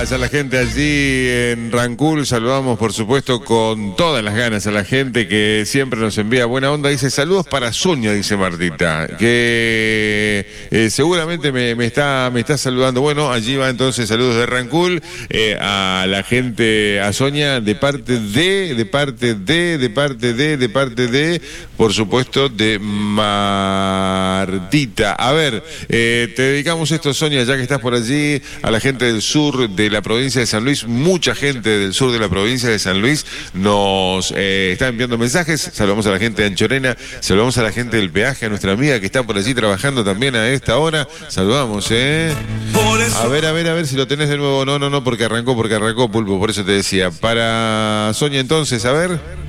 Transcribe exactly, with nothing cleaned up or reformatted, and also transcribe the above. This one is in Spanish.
A la gente allí en Rancul, saludamos por supuesto con todas las ganas a la gente que siempre nos envía buena onda. Dice saludos para Sonia, dice Martita, que eh, seguramente me, me, está, me está saludando. Bueno, allí va entonces saludos de Rancul eh, a la gente, a Sonia, de parte de, de parte de, de parte de, de parte de, por supuesto, de Martita. A ver, eh, te dedicamos esto, Sonia, ya que estás por allí, a la gente del sur de la provincia de San Luis. Mucha gente del sur de la provincia de San Luis nos eh, está enviando mensajes. Saludamos a la gente de Anchorena, saludamos a la gente del peaje, a nuestra amiga que está por allí trabajando también a esta hora. Saludamos, eh. A ver, a ver, a ver si lo tenés de nuevo. No, no, no, porque arrancó, porque arrancó, Pulpo, por eso te decía. Para Sonia entonces, a ver.